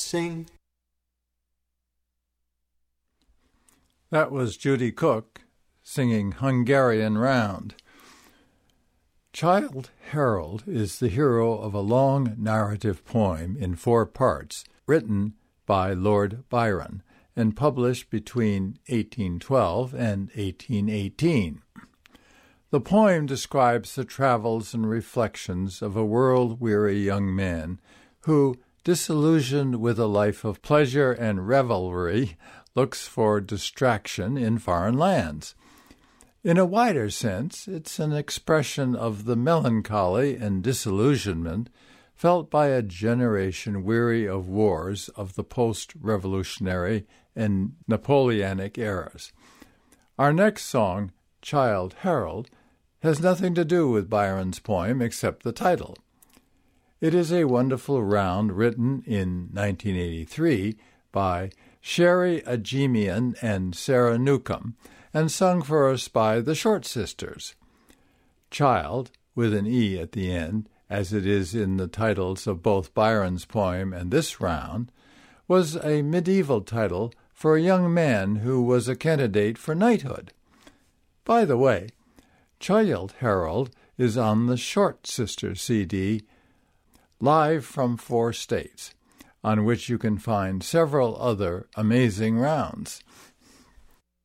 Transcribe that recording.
sing. That was Judy Cook singing Hungarian Round. Childe Harold is the hero of a long narrative poem in 4 parts, written by Lord Byron and published between 1812 and 1818. The poem describes the travels and reflections of a world-weary young man who, disillusioned with a life of pleasure and revelry, looks for distraction in foreign lands. In a wider sense, it's an expression of the melancholy and disillusionment felt by a generation weary of wars of the post-revolutionary and Napoleonic eras. Our next song, Childe Harold, has nothing to do with Byron's poem except the title. It is a wonderful round written in 1983 by Sherry Ajemian and Sarah Newcomb, and sung for us by the Short Sisters. Child, with an E at the end, as it is in the titles of both Byron's poem and this round, was a medieval title for a young man who was a candidate for knighthood. By the way, Childe Harold is on the Short Sister CD, Live from 4 States, on which you can find several other amazing rounds.